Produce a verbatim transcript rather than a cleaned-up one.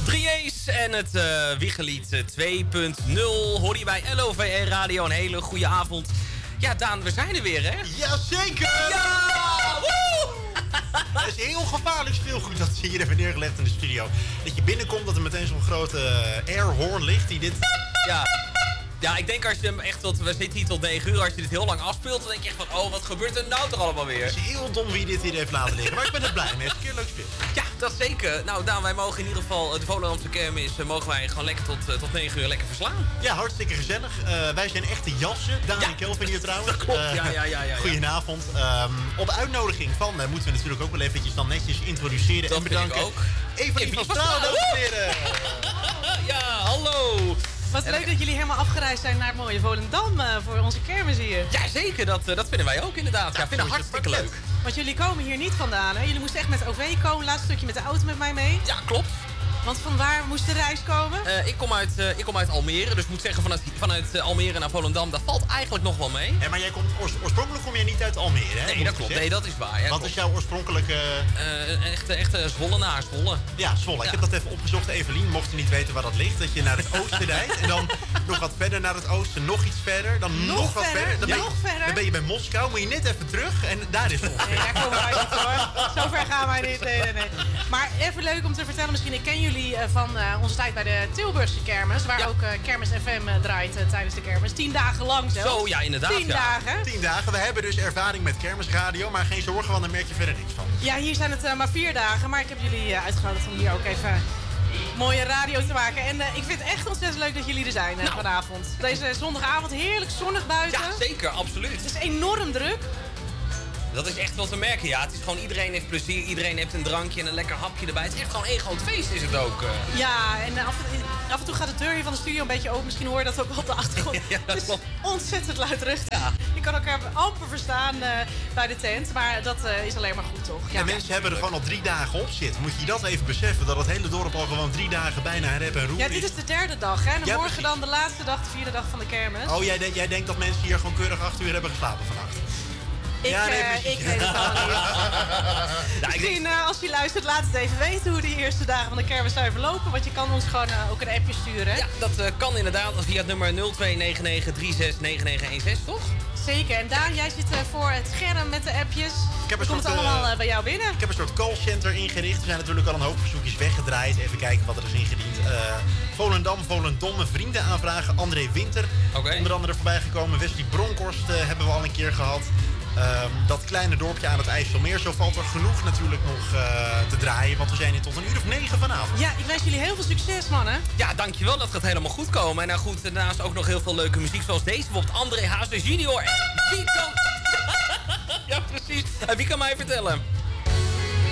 drie A's en het uh, Wiegelied twee punt nul. Hoor je bij L O V R Radio. Een hele goede avond. Ja, Daan, we zijn er weer, hè? Jazeker! Ja! Woe! Het is heel gevaarlijk speelgoed dat ze hier hebben neergelegd in de studio. Dat je binnenkomt, dat er meteen zo'n grote airhorn ligt die dit... Ja. Ja, ik denk als je hem echt tot... We zitten hier tot negen uur. Als je dit heel lang afspeelt, dan denk je echt van... Oh, wat gebeurt er nou toch allemaal weer? Het is heel dom wie dit hier heeft laten liggen. Maar ik ben er blij mee. Het is een keer leuk speel. Ja, dat zeker. Nou, Daan, wij mogen in ieder geval... De Volendamse kermis mogen wij gewoon lekker tot, uh, tot negen uur lekker verslaan. Ja, hartstikke gezellig. Uh, wij zijn echte jassen. Daan ja, en Kelvin hier trouwens. Dat klopt. Uh, ja, ja, ja, ja, Goedenavond. Um, op uitnodiging van... Uh, moeten we natuurlijk ook wel eventjes dan netjes introduceren dat en bedanken. Ook. Evelien van Straal, dames en heren. Ja, hallo. Wat leuk dat jullie helemaal afgereisd zijn naar het mooie Volendam uh, voor onze kermis hier. Ja, zeker. Dat, uh, dat vinden wij ook inderdaad. Ja, ja vinden we hartstikke leuk. Want jullie komen hier niet vandaan, hè? Jullie moesten echt met O V komen. Laatst stukje met de auto met mij mee. Ja, klopt. Want van waar moest de reis komen? Uh, ik, kom uit, uh, ik kom uit Almere, dus ik moet zeggen vanuit, vanuit uh, Almere naar Volendam, dat valt eigenlijk nog wel mee. Ja, maar jij komt, oors, oorspronkelijk kom jij niet uit Almere, hè? Nee, dat klopt. Nee, dat is waar. Ja, wat is jouw oorspronkelijke... Uh, een echte, echte Zwollenaar, Zwolle. Ja, Zwolle. Ja. Ik heb dat even opgezocht, Evelien. Mocht je niet weten waar dat ligt, dat je naar het oosten rijdt. En dan nog wat verder naar het oosten, nog iets verder. Dan nog, nog wat verder. verder. Dan, ja, ben je, nog verder. Dan ben je bij Moskou, moet je net even terug. En daar is het. Nee, daar komen wij niet hoor. Zo ver gaan wij niet. Nee, nee, nee. Maar even leuk om te vertellen, misschien, ik ken jullie uh, van... Uh, onze tijd bij de Tilburgse kermis, waar ja. ook uh, Kermis F M uh, draait uh, tijdens de kermis. Tien dagen lang zelfs. Zo, ja, inderdaad. Tien ja. dagen. Tien dagen. We hebben dus ervaring met kermisradio, maar geen zorgen, want daar merk je verder niks van. Ja, hier zijn het uh, maar vier dagen, maar ik heb jullie uh, uitgenodigd om hier ook even mooie radio te maken. En uh, ik vind het echt ontzettend leuk dat jullie er zijn uh, nou. vanavond. Deze zondagavond, heerlijk zonnig buiten. Ja, zeker, absoluut. Het is enorm druk. Dat is echt wel te merken, ja. Het is gewoon, iedereen heeft plezier, iedereen heeft een drankje en een lekker hapje erbij. Het is echt gewoon één groot feest, is het ook. Uh. Ja, en af en, af en toe gaat de deur hier van de studio een beetje open. Misschien hoor je dat ook wel op de achtergrond. Ja, dat het is klopt. ontzettend luidruchtig. Ja. Je kan elkaar amper verstaan uh, bij de tent, maar dat uh, is alleen maar goed, toch? Ja, en mensen ja. hebben er gewoon al drie dagen op zitten. Moet je dat even beseffen, dat het hele dorp al gewoon drie dagen bijna rep en roer is. Ja, dit is de derde dag, hè? En ja, morgen precies. dan de laatste dag, de vierde dag van de kermis. Oh, jij, de, jij denkt dat mensen hier gewoon keurig acht uur hebben geslapen vannacht? Ik, ja, nee, uh, ik weet het allemaal niet. Ja, Misschien uh, als je luistert, laat het even weten hoe de eerste dagen van de kermis zijn verlopen. Want je kan ons gewoon uh, ook een appje sturen. Ja, dat uh, kan inderdaad via het nummer nul twee negen negen drie zes negen negen een zes, toch? Zeker. En Daan, jij zit uh, voor het scherm met de appjes. Ik heb komt soort, het allemaal uh, bij jou binnen? Ik heb een soort callcenter ingericht. Er zijn natuurlijk al een hoop verzoekjes weggedraaid. Even kijken wat er is ingediend. Uh, Volendam, Volendomme, vrienden aanvragen. André Winter, okay. onder andere voorbij gekomen. Wesley Bronkhorst uh, hebben we al een keer gehad. Um, dat kleine dorpje aan het IJsselmeer. Zo valt er genoeg natuurlijk nog uh, te draaien. Want we zijn hier tot een uur of negen vanavond. Ja, ik wens jullie heel veel succes, mannen. Ja, dankjewel. Dat gaat helemaal goed komen. En nou goed, daarnaast ook nog heel veel leuke muziek zoals deze. Bijvoorbeeld André Hazes junior. En wie kan... ja, precies. En wie kan mij vertellen?